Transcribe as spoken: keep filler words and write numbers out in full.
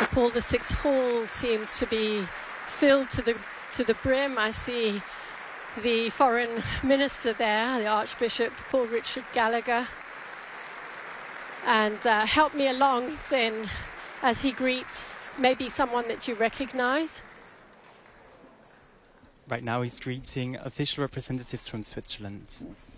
the Paul the Sixth Hall seems to be filled to the to the brim. I see the foreign minister there, the Archbishop Paul Richard Gallagher. And uh, help me along, Finn, as he greets maybe someone that you recognize. Right now he's greeting official representatives from Switzerland.